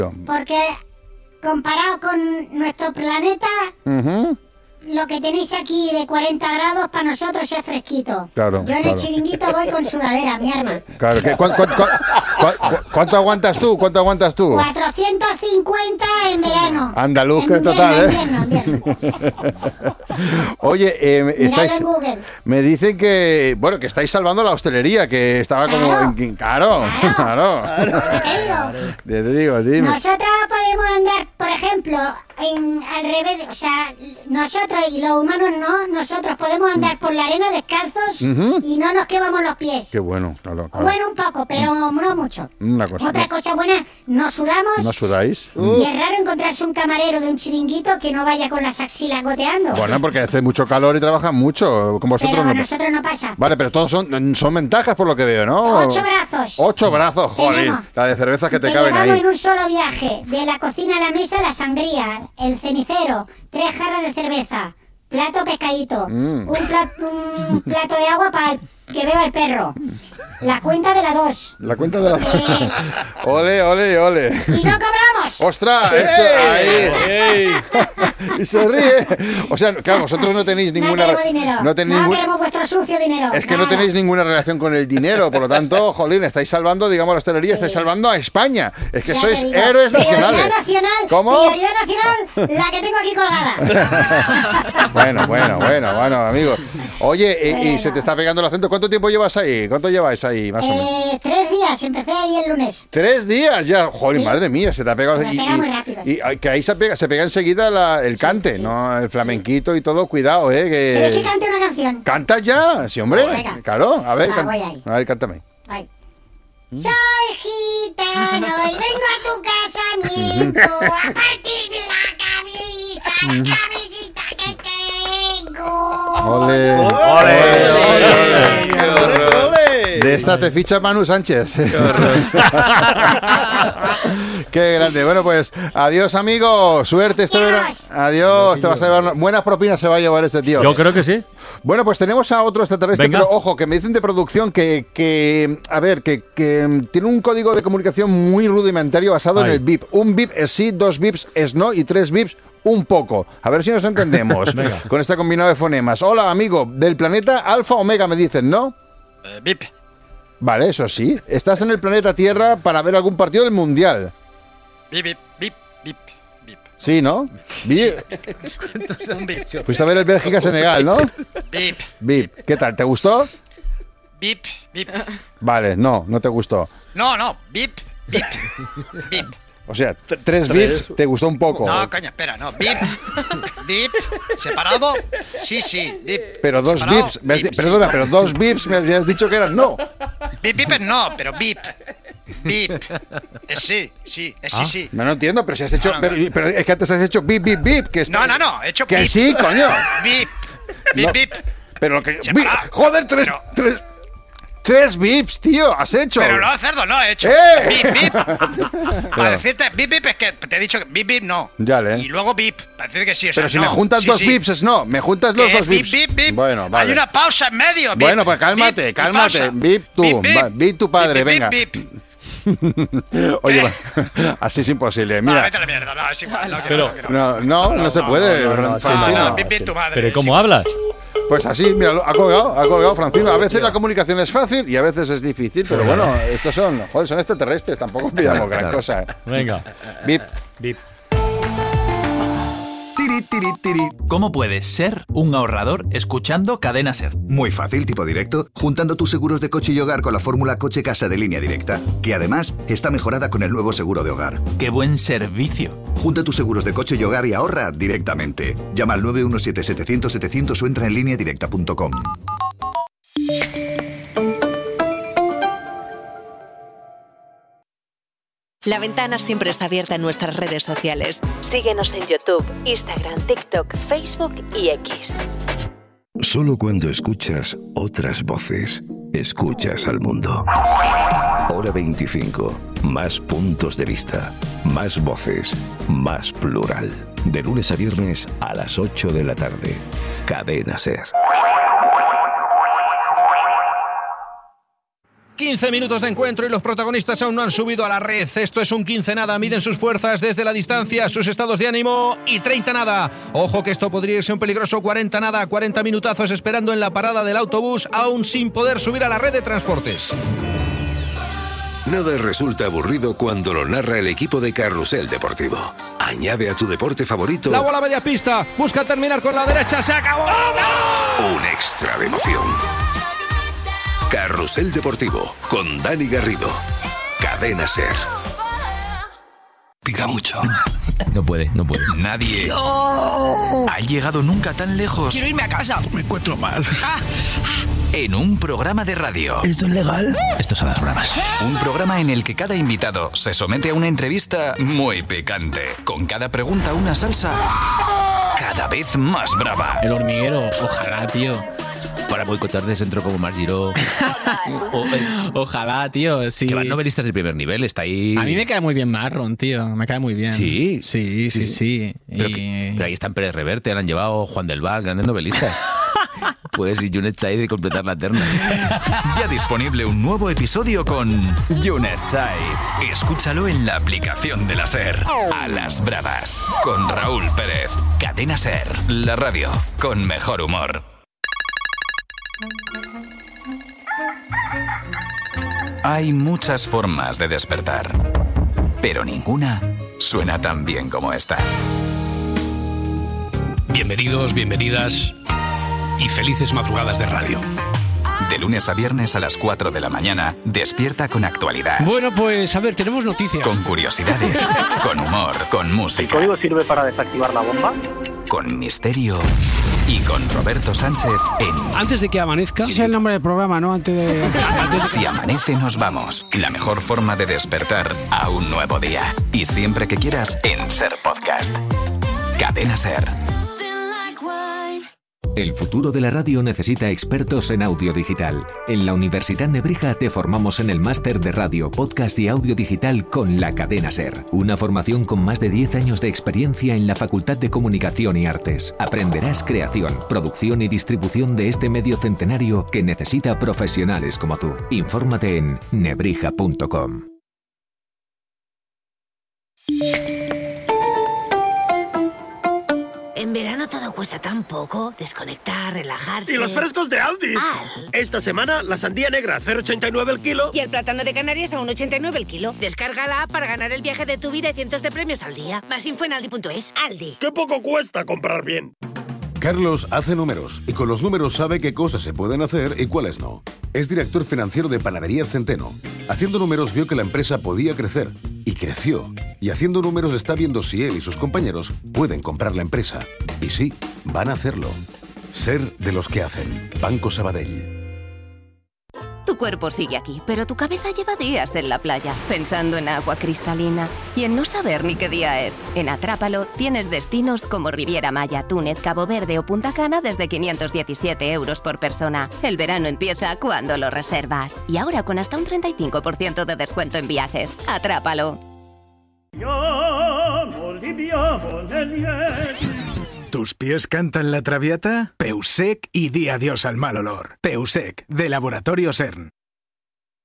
Porque comparado con nuestro planeta, lo que tenéis aquí de 40 grados para nosotros es fresquito. Claro, yo en el chiringuito voy con sudadera, mi arma. Claro, ¿cuánto aguantas tú? 450 en verano. Andaluz, que total, invierno. Oye, estáis... en Google. Me dicen que, bueno, que estáis salvando la hostelería, que estaba como... Claro. Te digo, dime. Nosotros podemos andar, por ejemplo, al revés, o sea, nosotros y los humanos no, nosotros podemos andar por la arena descalzos y no nos quemamos los pies. Qué bueno, claro. Bueno, un poco, pero no mucho. Otra cosa buena, no sudamos. ¿No sudáis? Y es raro encontrarse un camarero de un chiringuito que no vaya con las axilas goteando. Bueno, porque hace mucho calor y trabajan mucho. Con vosotros pero no. Con nosotros no pasa. Vale, pero todos son ventajas por lo que veo, ¿no? 8 brazos. 8 brazos, joder. Tenemos. La de cervezas que te Te caben llevamos ahí. en un solo viaje. De la cocina a la mesa, la sangría, el cenicero, 3 jarras de cerveza, plato pescadito, un plato de agua para que beba el perro. La cuenta de la 2. La cuenta de la... Ole. ¡Y no cobramos! ¡Ostras! Eso, ahí. Y se ríe. O sea, claro, vosotros no tenéis ninguna... No tenemos dinero. No queremos vuestro sucio dinero. Es que no tenéis ninguna relación con el dinero. Por lo tanto, jolín, estáis salvando, digamos, la hostelería, estáis salvando a España. Es que Ya sois te digo. héroes nacionales. Prioridad nacional. ¿Cómo? Prioridad nacional, la que tengo aquí colgada. Bueno, amigo. Oye, y se te está pegando el acento. ¿Cuánto tiempo llevas ahí? ¿Cuánto lleváis ahí, más o menos? 3 días, empecé ahí el lunes. 3 días ya, joder, Sí. madre mía, se te ha pegado. Me pega muy rápido. Y que ahí se pega enseguida el cante, sí. ¿no? El flamenquito y todo, cuidado, Pero es que que... cante una canción. ¿Cantas ya? Sí, hombre. Venga. Claro, a ver, Voy ahí. a ver, cántame. Ay. Soy gitano y vengo a tu casamiento a partirme la cabecita que tengo. Ole. ¡Ole! De esta te ficha Manu Sánchez. Qué grande. Bueno, pues adiós, amigo. Suerte este verano. Adiós. Te vas a llevar buenas propinas, se va a llevar este tío. Yo creo que sí. Bueno, pues tenemos a otro extraterrestre, Venga. pero ojo, que me dicen de producción que tiene un código de comunicación muy rudimentario basado en Ay. el bip. Un bip es sí, 2 bips es no y 3 bips un poco. A ver si nos entendemos con este combinado de fonemas. Hola, amigo, del planeta Alfa Omega me dicen, ¿no? Bip. Vale, eso sí. Estás en el planeta Tierra para ver algún partido del Mundial. Bip, bip, bip, bip, bip. Sí, ¿no? Bip. Un bip. Fuiste a ver el Bélgica-Senegal, ¿no? Bip, Bip. ¿Qué tal? ¿Te gustó? bip, bip. Vale, no te gustó. No, bip, bip, bip. O sea, 3 bips te gustó un poco. No, coño, espera, no. Bip, bip, separado. Sí, bip. Pero 2 Separado, bips, bip, perdona, pero 2 bips me habías dicho que eran no. Bip, bip es no, pero bip. Bip. Sí, sí. No entiendo, pero si has hecho. No. Pero es que antes has hecho bip, bip, bip. Que No, he hecho que bip. sí, coño. Bip, bip, No, bip. Pero lo que. Separado. Joder, Pero- 3 bips, tío, has hecho. Pero no, cerdo, no he hecho. ¡Eh! Bip, bip. Para decirte, bip, bip es que te he dicho que bip, bip no. Ya le. Y luego bip. Para decir que sí, o sea, Pero si no. me juntas Sí, 2 sí. bips es no. Me juntas Que los 2 es bip, bips. bip, bip. Bueno, vale. Hay una pausa en medio. Bip, Bueno, pues cálmate, bip, y cálmate. pausa. Bip tú, bip tu padre, bip, venga. bip. Oye, así es imposible. No, Mira. vete a la mierda, no, es igual. Pero- No se puede, Francino. Bip, bip tu madre. ¿Pero cómo hablas? Pues así, mira, ha colgado Francino. A veces la comunicación es fácil y a veces es difícil, pero bueno, estos son extraterrestres, tampoco pidamos gran cosa. Venga. Bip. Bip. Tiri, tiri, tiri. ¿Cómo puedes ser un ahorrador escuchando Cadena Ser? Muy fácil, tipo directo, juntando tus seguros de coche y hogar con la fórmula coche-casa de Línea Directa, que además está mejorada con el nuevo seguro de hogar. ¡Qué buen servicio! Junta tus seguros de coche y hogar y ahorra directamente. Llama al 917-700-700 o entra en lineadirecta.com. La Ventana siempre está abierta en nuestras redes sociales. Síguenos en YouTube, Instagram, TikTok, Facebook y X. Solo cuando escuchas otras voces, escuchas al mundo. Hora 25. Más puntos de vista. Más voces. Más plural. De lunes a viernes a las 8 de la tarde. Cadena Ser. 15 minutos de encuentro y los protagonistas aún no han subido a la red. Esto es un 15 nada, miden sus fuerzas desde la distancia, sus estados de ánimo, y 30 nada. Ojo que esto podría irse un peligroso 40 nada, 40 minutazos esperando en la parada del autobús, aún sin poder subir a la red de transportes. Nada resulta aburrido cuando lo narra el equipo de Carrusel Deportivo. Añade a tu deporte favorito La bola media pista, busca terminar con la derecha, se acabó. un extra de emoción. Carrusel Deportivo con Dani Garrido. Cadena SER. Pica mucho. No puede. Nadie ha llegado nunca tan lejos. Quiero irme a casa. Me encuentro mal. En un programa de radio. ¿Esto es legal? Esto es a las bravas. Un programa en el que cada invitado se somete a una entrevista muy picante. Con cada pregunta una salsa cada vez más brava. El hormiguero, ojalá, tío. Para boicotar de centro como Marc Giró. Ojalá, tío, sí. Que van novelistas de primer nivel, está ahí. A mí me cae muy bien Marron, tío. Me cae muy bien. ¿Sí? Sí. Pero ahí está en Pérez Reverte, le han llevado Juan del Val, grandes novelistas. Puedes ir Yunet Chai de completar la terna. Ya disponible un nuevo episodio con Yunes Chai. Escúchalo en la aplicación de la SER. A las bravas, con Raúl Pérez. Cadena SER, la radio con mejor humor. Hay muchas formas de despertar, pero ninguna suena tan bien como esta. Bienvenidos, bienvenidas y felices madrugadas de radio. De lunes a viernes a las 4 de la mañana, despierta con actualidad. Bueno, pues a ver, tenemos noticias. Con curiosidades, con humor, con música. ¿El código sirve para desactivar la bomba? Con misterio y con Roberto Sánchez en... Antes de que amanezca... Ese es el nombre del programa, ¿no? Antes de... Si amanece nos vamos. La mejor forma de despertar a un nuevo día. Y siempre que quieras en SER Podcast. Cadena SER. El futuro de la radio necesita expertos en audio digital. En la Universidad Nebrija te formamos en el máster de radio, podcast y audio digital con la Cadena SER. Una formación con más de 10 años de experiencia en la Facultad de Comunicación y Artes. Aprenderás creación, producción y distribución de este medio centenario que necesita profesionales como tú. Infórmate en nebrija.com. En verano todo cuesta tan poco. Desconectar, relajarse... ¡Y los frescos de Aldi! Esta semana, la sandía negra a 0,89 el kilo. Y el plátano de Canarias a 1,89 el kilo. Descarga la app para ganar el viaje de tu vida y cientos de premios al día. Más info en aldi.es. Aldi. ¡Qué poco cuesta comprar bien! Carlos hace números y con los números sabe qué cosas se pueden hacer y cuáles no. Es director financiero de Panaderías Centeno. Haciendo números vio que la empresa podía crecer y creció. Y haciendo números está viendo si él y sus compañeros pueden comprar la empresa. Y sí, van a hacerlo. Ser de los que hacen. Banco Sabadell. Tu cuerpo sigue aquí, pero tu cabeza lleva días en la playa, pensando en agua cristalina y en no saber ni qué día es. En Atrápalo tienes destinos como Riviera Maya, Túnez, Cabo Verde o Punta Cana desde 517 € por persona. El verano empieza cuando lo reservas. Y ahora con hasta un 35% de descuento en viajes. Atrápalo. ¿Tus pies cantan la Traviata? Peusec y di adiós al mal olor. Peusec, de Laboratorio CERN.